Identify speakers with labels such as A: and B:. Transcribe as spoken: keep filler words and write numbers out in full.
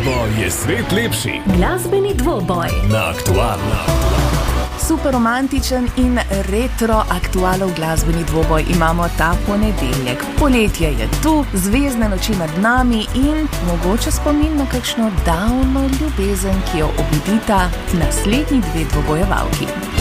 A: glasbo je svet lepši.
B: Glasbeni dvoboj
A: Na Aktualno.
C: Super romantičen in retro aktualov glasbeni dvoboj imamo ta ponedeljek. Poletje je tu, zvezdne noči nad nami in mogoče spomin na kakšno davno ljubezen, ki jo obudita naslednji dve dvobojevalki.